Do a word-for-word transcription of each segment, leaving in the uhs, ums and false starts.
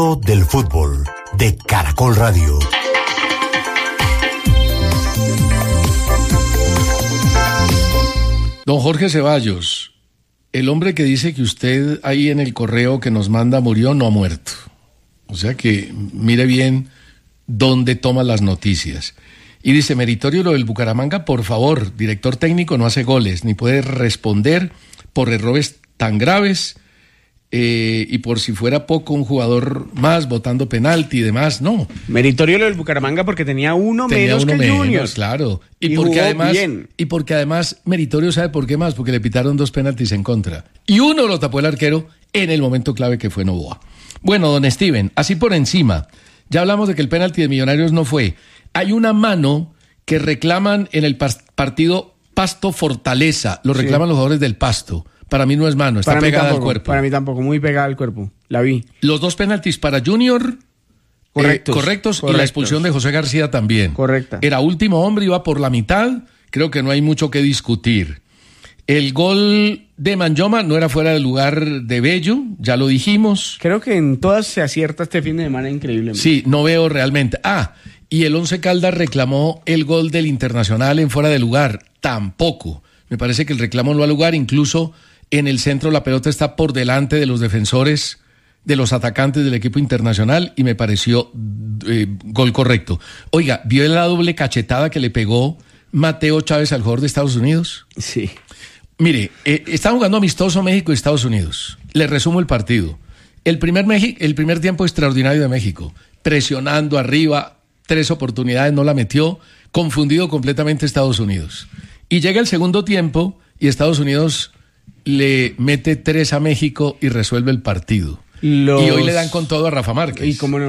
Del fútbol de Caracol Radio. Don Jorge Ceballos, el hombre que dice que usted ahí en el correo que nos manda murió, no ha muerto. O sea que mire bien dónde toma las noticias. Y dice, meritorio lo del Bucaramanga, por favor, director técnico no hace goles, ni puede responder por errores tan graves. Eh, y por si fuera poco, un jugador más votando penalti y demás, no. Meritorio lo del Bucaramanga porque tenía uno tenía menos uno que menos, Junior. Claro. Y, y porque además, bien. y porque además meritorio sabe por qué más, porque le pitaron dos penaltis en contra. Y uno lo tapó el arquero en el momento clave que fue Novoa. Bueno, don Steven, así por encima, ya hablamos de que el penalti de Millonarios no fue. Hay una mano que reclaman en el partido Pasto Fortaleza, lo reclaman sí. los jugadores del Pasto. Para mí no es mano, está para pegada tampoco, al cuerpo. Para mí tampoco, muy pegada al cuerpo. La vi. Los dos penaltis para Junior, correctos, eh, correctos, correctos. Y la expulsión de José García también. Correcta. Era último hombre, iba por la mitad, creo que no hay mucho que discutir. El gol de Manyoma no era fuera del lugar de Bello, ya lo dijimos. Creo que en todas se acierta este fin de semana increíblemente. Sí, no veo realmente. Ah, y el Once Caldas reclamó el gol del Internacional en fuera de lugar, tampoco. Me parece que el reclamo no ha lugar, incluso en el centro la pelota está por delante de los defensores, de los atacantes del equipo Internacional, y me pareció eh, gol correcto. Oiga, ¿vio la doble cachetada que le pegó Mateo Chávez al jugador de Estados Unidos? Sí. Mire, eh, está jugando amistoso México y Estados Unidos. Le resumo el partido. El primer, Meji- el primer tiempo extraordinario de México, presionando arriba, tres oportunidades, no la metió, confundido completamente Estados Unidos. Y llega el segundo tiempo y Estados Unidos le mete tres a México y resuelve el partido. Los... Y hoy le dan con todo a Rafa Márquez. ¿Y cómo no?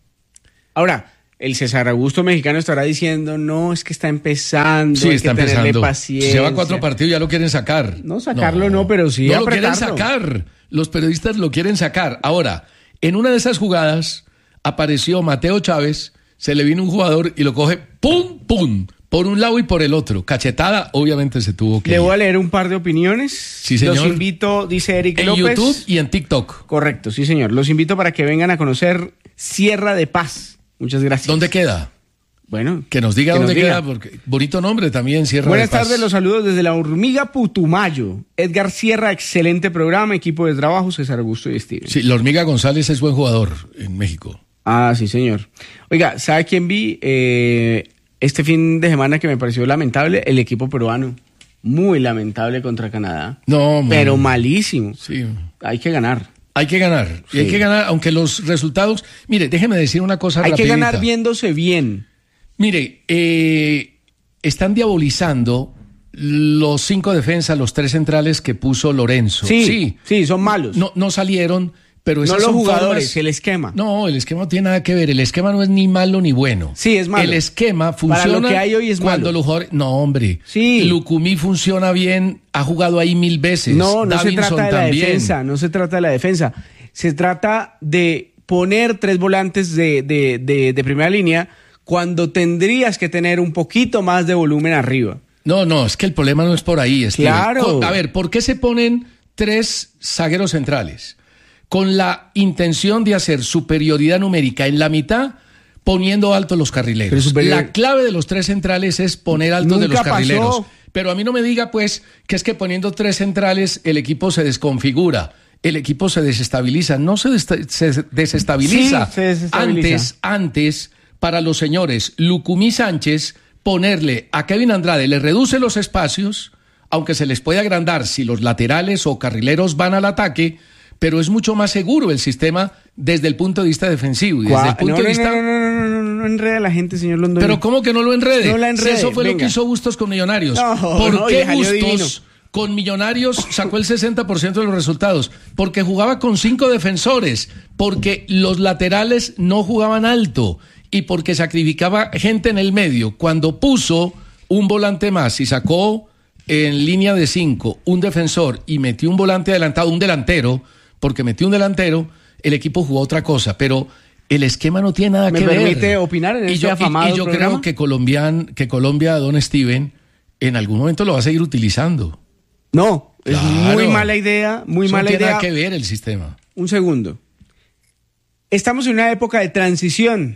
Ahora, el César Augusto mexicano estará diciendo, no, es que está empezando, sí, hay está que empezando. tenerle paciencia. Lleva cuatro partidos, ya lo quieren sacar. No, sacarlo no, no pero sí No apretarlo. lo quieren sacar. Los periodistas lo quieren sacar. Ahora, en una de esas jugadas apareció Mateo Chávez, se le vino un jugador y lo coge, ¡pum, pum! Por un lado y por el otro. Cachetada, obviamente se tuvo que Le ir. voy a leer un par de opiniones. Sí, señor. Los invito, dice Eric en López. En YouTube y en TikTok. Correcto, sí, señor. Los invito para que vengan a conocer Sierra de Paz. Muchas gracias. ¿Dónde queda? Bueno. Que nos diga que dónde nos queda, diga. porque bonito nombre también, Sierra Buenas de Paz. tardes, los saludos desde la Hormiga Putumayo. Edgar Sierra, excelente programa, equipo de trabajo, César Augusto y Steven. Sí, la Hormiga González es buen jugador en México. Ah, sí, señor. Oiga, ¿sabe quién vi? Eh... Este fin de semana que me pareció lamentable, el equipo peruano. Muy lamentable contra Canadá. No, pero man. malísimo. Sí. Hay que ganar. Hay que ganar. Sí. Y hay que ganar, aunque los resultados... Mire, déjeme decir una cosa Hay rapidita. que ganar viéndose bien. Mire, eh, están diabolizando los cinco defensas, los tres centrales que puso Lorenzo. Sí, sí, sí son malos. No, no salieron... Pero esas no los son jugadores, formas... el esquema. No, el esquema no tiene nada que ver. El esquema no es ni malo ni bueno. Sí, es malo. El esquema funciona Para lo que hay hoy es cuando malo. los jugadores... No, hombre. Sí. Lucumí funciona bien, ha jugado ahí mil veces. No, no Davinson se trata de la también. defensa, no se trata de la defensa. Se trata de poner tres volantes de, de, de, de primera línea cuando tendrías que tener un poquito más de volumen arriba. No, no, es que el problema no es por ahí. Es claro. Que, a ver, ¿por qué se ponen tres zagueros centrales? Con la intención de hacer superioridad numérica en la mitad, poniendo altos los carrileros. Superior... La clave de los tres centrales es poner altos Nunca de los carrileros. Pasó. Pero a mí no me diga, pues, que es que poniendo tres centrales el equipo se desconfigura, el equipo se desestabiliza. No se, des- se desestabiliza. Sí, se desestabiliza. Antes, antes, para los señores Lucumí Sánchez, ponerle a Kevin Andrade, le reduce los espacios, aunque se les puede agrandar si los laterales o carrileros van al ataque, pero es mucho más seguro el sistema desde el punto de vista defensivo. Y desde el punto no, de vista... no, no, no, no, no, no, no enrede a la gente, señor Londoño. Pero ¿cómo que no lo enrede? No la enrede, Si eso fue venga. lo que hizo Bustos con Millonarios. No, ¿Por no, qué y salió divino. Bustos con Millonarios sacó el sesenta por ciento de los resultados? Porque jugaba con cinco defensores, porque los laterales no jugaban alto y porque sacrificaba gente en el medio. Cuando puso un volante más y sacó en línea de cinco un defensor y metió un volante adelantado, un delantero, porque metió un delantero, el equipo jugó otra cosa, pero el esquema no tiene nada ¿Me que ver. ¿Me permite opinar en y este yo, afamado y, y yo programa? creo que, Colombian, que Colombia, don Steven, en algún momento lo va a seguir utilizando. No, es Claro. muy mala idea, muy Eso mala no tiene idea. nada que ver el sistema. Un segundo. estamos en una época de transición.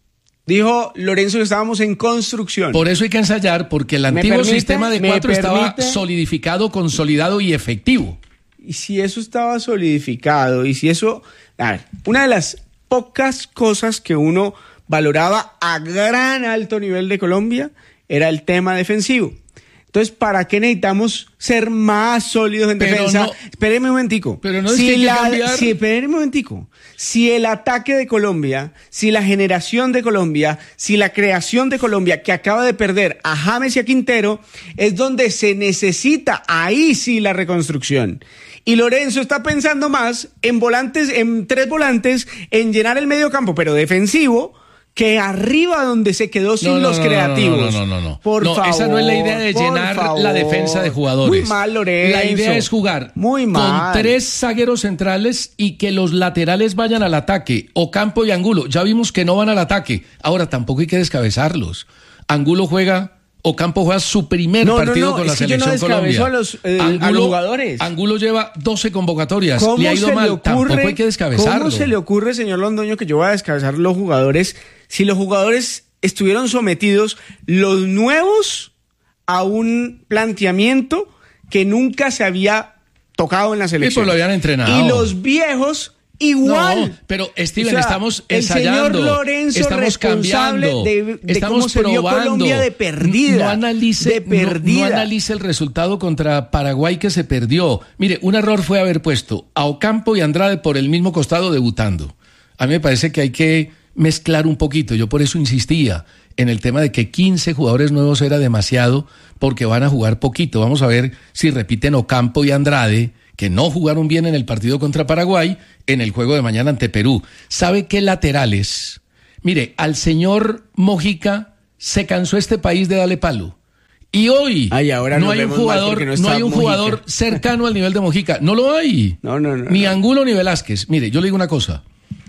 Dijo Lorenzo que estábamos en construcción. Por eso hay que ensayar, porque el antiguo permite, sistema de cuatro estaba solidificado, consolidado y efectivo. Y si eso estaba solidificado, y si eso... A ver, una de las pocas cosas que uno valoraba a gran alto nivel de Colombia era el tema defensivo. Entonces, ¿para qué necesitamos ser más sólidos en pero defensa? No, espéreme un momentico. Pero no es si que hay la, que cambiar... Si, espéreme un momentico. Si el ataque de Colombia, si la generación de Colombia, si la creación de Colombia, que acaba de perder a James y a Quintero, es donde se necesita, ahí sí, la reconstrucción. Y Lorenzo está pensando más en volantes, en tres volantes, en llenar el medio campo, pero defensivo, que arriba donde se quedó sin no, no, los no, creativos. No, no, no, no, no. Por no, favor. Esa no es la idea de llenar favor. la defensa de jugadores. Muy mal, Lorenzo. La idea es jugar Muy mal. con tres zagueros centrales y que los laterales vayan al ataque. Ocampo y Angulo. Ya vimos que no van al ataque. Ahora, tampoco hay que descabezarlos. Angulo juega... Ocampo juega su primer no, partido no, no, con la es que selección yo no Colombia. A los, eh, Angulo, a los jugadores. Angulo lleva doce convocatorias. Le ha ido mal. Ocurre, Tampoco hay que descabezarlo. ¿Cómo se le ocurre, señor Londoño, que yo voy a descabezar los jugadores si los jugadores estuvieron sometidos, los nuevos, a un planteamiento que nunca se había tocado en la selección? Y pues lo habían entrenado. Y los viejos... Igual. No, pero Steven, o sea, estamos El ensayando. señor Lorenzo estamos cambiando. De, de estamos cómo se vio probando. Colombia de perdida. No analice, de perdida. No, no analice el resultado contra Paraguay que se perdió. Mire, un error fue haber puesto a Ocampo y Andrade por el mismo costado debutando. A mí me parece que hay que mezclar un poquito. Yo por eso insistía en el tema de que quince jugadores nuevos era demasiado porque van a jugar poquito. Vamos a ver si repiten Ocampo y Andrade, que no jugaron bien en el partido contra Paraguay, en el juego de mañana ante Perú. ¿Sabe qué laterales? Mire, al señor Mojica se cansó este país de darle palo. Y hoy Ay, ahora no hay un jugador, no, no hay un jugador cercano al nivel de Mojica. No lo hay. No, no, no. Ni no. Angulo ni Velázquez. Mire, yo le digo una cosa.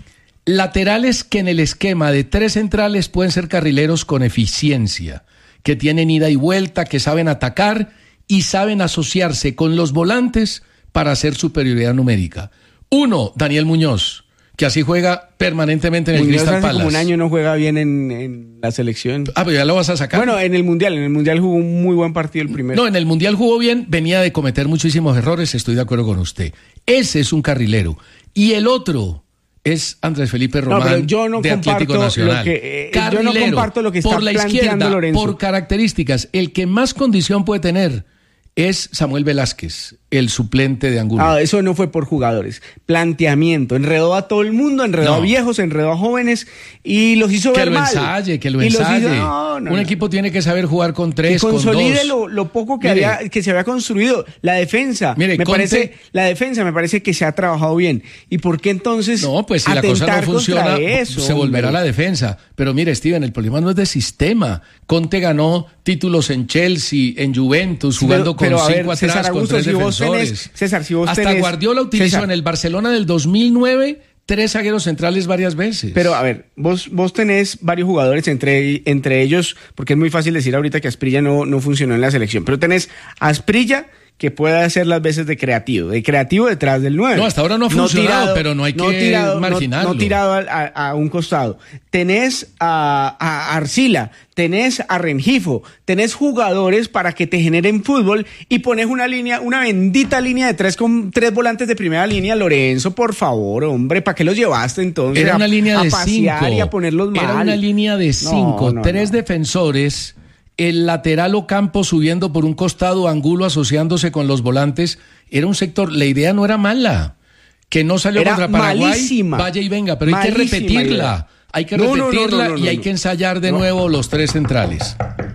Laterales que en el esquema de tres centrales pueden ser carrileros con eficiencia, que tienen ida y vuelta, que saben atacar y saben asociarse con los volantes para hacer superioridad numérica. Uno, Daniel Muñoz, que así juega permanentemente en el Muñoz Crystal hace Palace. Como un año no juega bien en, en la selección. Ah, pero ya lo vas a sacar. Bueno, en el Mundial, en el Mundial jugó un muy buen partido el primero. No, en el Mundial jugó bien, venía de cometer muchísimos errores, estoy de acuerdo con usted. Ese es un carrilero. Y el otro es Andrés Felipe Román, no, pero yo no de Atlético Nacional. Lo que, eh, yo no comparto lo que está por la planteando izquierda, Lorenzo. Por características, el que más condición puede tener es Samuel Velázquez, el suplente de Angulo. Ah, eso no fue por jugadores. Planteamiento. Enredó a todo el mundo, enredó no. a viejos, enredó a jóvenes y los hizo que ver lo mal. Ensaye, que lo ensaye. Hizo, no, no, Un no. equipo tiene que saber jugar con tres, que consolide con dos. Lo, lo poco que, Mire, había, que se había construido. La defensa. Mire, me Conte, parece, la defensa me parece que se ha trabajado bien. ¿Y por qué entonces No, pues si la cosa no funciona, eso, se volverá hombre. la defensa. Pero mire, Steven, el problema no es de sistema. Conte ganó títulos en Chelsea, en Juventus, jugando pero, con pero cinco ver, atrás, César con Augusto, tres si vos defensores. tenés, César, si vos Hasta tenés, Guardiola utilizó César, en el Barcelona del dos mil nueve tres zagueros centrales varias veces. Pero a ver, vos, vos tenés varios jugadores, entre, entre ellos, porque es muy fácil decir ahorita que Asprilla no, no funcionó en la selección, pero tenés a Asprilla, que puede hacer las veces de creativo, de creativo detrás del nueve. No, hasta ahora no ha funcionado, no tirado, pero no hay que no tirado, marginarlo. No, no tirado a, a, a un costado. Tenés a, a Arcila, tenés a Rengifo, tenés jugadores para que te generen fútbol y pones una línea, una bendita línea de tres con tres volantes de primera línea. Lorenzo, por favor, hombre, ¿para qué los llevaste entonces? Era una a, línea a de pasear cinco. Y a ponerlos mal. Era una línea de cinco, no, no, tres no. defensores. El lateral Ocampo subiendo por un costado, Angulo asociándose con los volantes. Era un sector, la idea no era mala. Que no salió era contra Paraguay, malísima, vaya y venga, pero hay que repetirla. Idea. Hay que no, repetirla no, no, no, y no, hay no. que ensayar de no. nuevo los tres centrales.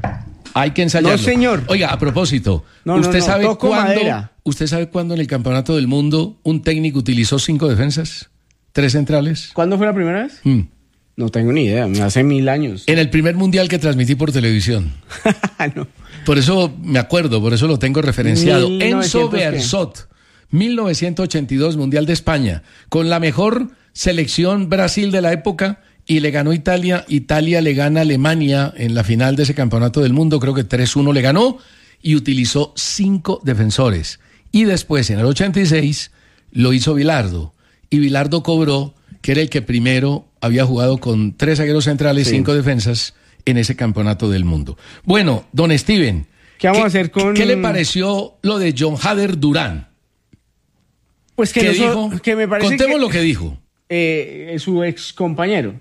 Hay que ensayarlo. No, señor. Oiga, a propósito, no, ¿usted, no, no. sabe Toco cuándo, madera. ¿usted sabe cuándo en el Campeonato del Mundo un técnico utilizó cinco defensas? ¿Tres centrales? ¿Cuándo fue la primera vez? Hmm. No tengo ni idea, hace mil años. En el primer mundial que transmití por televisión. no. Por eso me acuerdo, por eso lo tengo referenciado. Enzo Bearzot, mil novecientos ochenta y dos, Mundial de España, con la mejor selección Brasil de la época, y le ganó Italia. Italia le gana a Alemania en la final de ese campeonato del mundo, creo que tres uno le ganó, y utilizó cinco defensores. Y después, en el ochenta y seis, lo hizo Bilardo, y Bilardo cobró que era el que primero había jugado con tres zagueros centrales, sí. cinco defensas en ese campeonato del mundo. Bueno, don Steven, ¿qué vamos ¿qué, a hacer con...? ¿qué le pareció lo de John Hader Durán? Pues que, ¿Qué no dijo? So, que me parece Contemos que, lo que dijo. Eh, su ex compañero.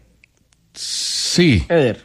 Sí. Eder.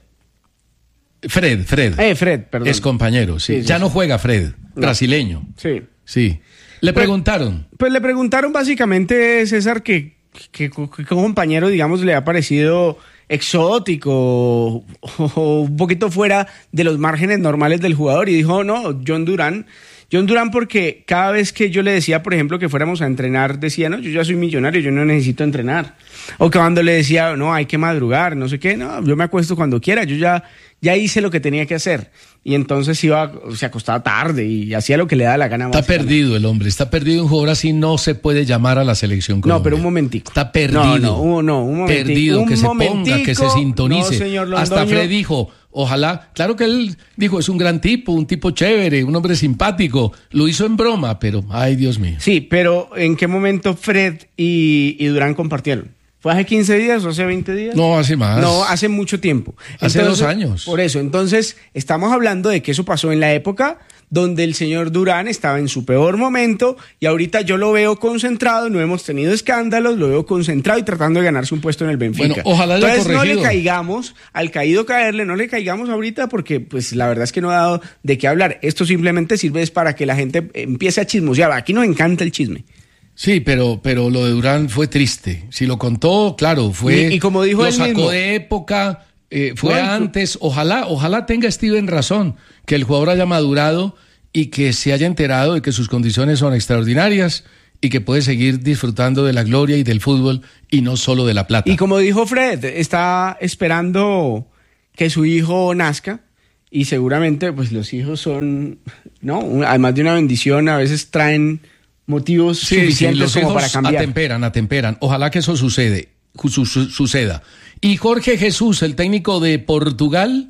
Fred, Fred. Eh, Fred, perdón. Es compañero, sí. sí, sí ya sí. no juega Fred, no. brasileño. Sí. Sí. Le pues, preguntaron. Pues le preguntaron básicamente, César, que, que, que, que compañero, digamos, le ha parecido exótico o, o un poquito fuera de los márgenes normales del jugador. Y dijo, no, John Durán. John Durán, porque cada vez que yo le decía, por ejemplo, que fuéramos a entrenar, decía, no, yo ya soy millonario, yo no necesito entrenar. O que cuando le decía, no, hay que madrugar, no sé qué, no, yo me acuesto cuando quiera, yo ya, ya hice lo que tenía que hacer. Y entonces iba, se acostaba tarde y hacía lo que le daba la gana. Está perdido el hombre, está perdido. Un jugador así no se puede llamar a la selección colombiana. No, pero un momentico. Está perdido. No, no, un, no, un momentico. Perdido, un que se ponga, que se sintonice. No, señor Londoño. Hasta Fred dijo, ojalá, claro que él dijo, es un gran tipo, un tipo chévere, un hombre simpático. Lo hizo en broma, pero, ay, Dios mío. Sí, pero ¿en qué momento Fred y, y Durán compartieron? ¿Fue hace quince días o hace veinte días? No, hace más. No, hace mucho tiempo. Hace entonces, dos años. Por eso, entonces, estamos hablando de que eso pasó en la época donde el señor Durán estaba en su peor momento y ahorita yo lo veo concentrado, no hemos tenido escándalos, lo veo concentrado y tratando de ganarse un puesto en el Benfica. Bueno, ojalá haya Entonces corregido. No le caigamos, al caído caerle, no le caigamos ahorita porque pues la verdad es que no ha dado de qué hablar. Esto simplemente sirve es para que la gente empiece a chismosear. Aquí nos encanta el chisme. Sí, pero, pero lo de Durán fue triste. Si lo contó, claro, fue. Y, y como dijo lo él sacó mismo, de época, eh, fue no, antes. Ojalá, ojalá tenga Steven razón, que el jugador haya madurado y que se haya enterado de que sus condiciones son extraordinarias y que puede seguir disfrutando de la gloria y del fútbol y no solo de la plata. Y como dijo Fred, está esperando que su hijo nazca. Y seguramente, pues los hijos son, ¿no? Además de una bendición, a veces traen motivos sí, suficientes sí, los como hijos para cambiar. Atemperan, atemperan. Ojalá que eso sucede, su, su, suceda. Y Jorge Jesús, el técnico de Portugal,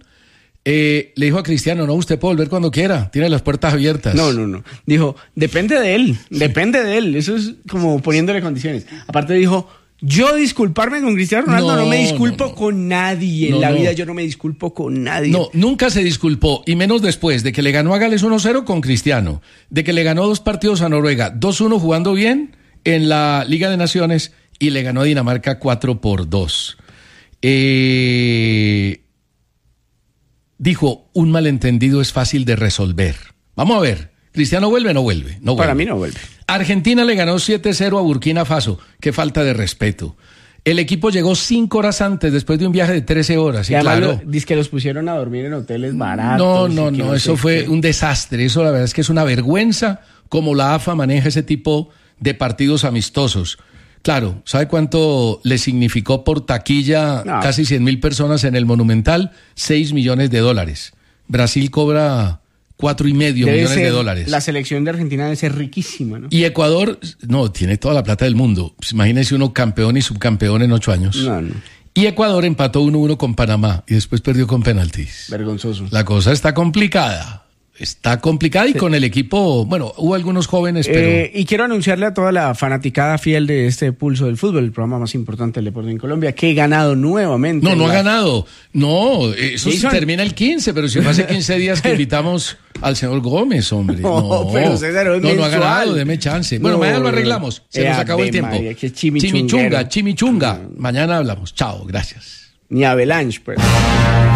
eh, le dijo a Cristiano, no, usted puede volver cuando quiera, tiene las puertas abiertas. No, no, no. Dijo, depende de él, sí. depende de él. Eso es como poniéndole condiciones. Aparte dijo, yo disculparme con Cristiano Ronaldo, no, no me disculpo no, no. con nadie. En no, la vida no. yo no me disculpo con nadie. No, nunca se disculpó, y menos después de que le ganó a Gales uno cero con Cristiano, de que le ganó dos partidos a Noruega, dos uno jugando bien en la Liga de Naciones, y le ganó a Dinamarca cuatro por dos. Eh, dijo, un malentendido es fácil de resolver. Vamos a ver, ¿Cristiano vuelve o no vuelve? No vuelve. Para mí no vuelve. Argentina le ganó siete cero a Burkina Faso. Qué falta de respeto. El equipo llegó cinco horas antes, después de un viaje de trece horas. Y, y además claro, lo, dice que los pusieron a dormir en hoteles baratos. No, no, no, no eso sé fue qué. un desastre. Eso la verdad es que es una vergüenza cómo la A F A maneja ese tipo de partidos amistosos. Claro, ¿sabe cuánto le significó por taquilla no. casi cien mil personas en el Monumental? seis millones de dólares. Brasil cobra cuatro y medio debe millones ser, de dólares. La selección de Argentina debe ser riquísima, ¿no? Y Ecuador, no, tiene toda la plata del mundo. Pues imagínese uno campeón y subcampeón en ocho años. No, no. Y Ecuador empató uno uno con Panamá y después perdió con penaltis. Vergonzoso. La cosa está complicada. Está complicada y sí. Con el equipo, bueno, hubo algunos jóvenes, pero... Eh, y quiero anunciarle a toda la fanaticada fiel de este Pulso del Fútbol, el programa más importante del deporte en Colombia, que he ganado nuevamente. No, no la... ha ganado. No, eso sí, se termina el quince, pero si fue hace quince días que invitamos al señor Gómez, hombre. No, no pero César, no, no, no ha ganado, deme chance. Bueno, no, mañana lo arreglamos. Se eh, nos acabó el tiempo. María, que chimichunga, chimichunga, chimichunga. Mañana hablamos. Chao, gracias. Ni Avalanche, pues.